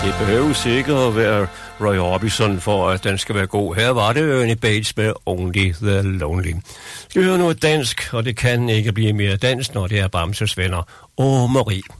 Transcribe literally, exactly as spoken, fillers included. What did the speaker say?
Det behøves ikke at være Roy Orbison for, at den skal være god. Her var det Ernie Bates med Only the Lonely. Skal vi høre noget dansk, og det kan ikke blive mere dansk, når det er Bamses venner. Åh, Marie.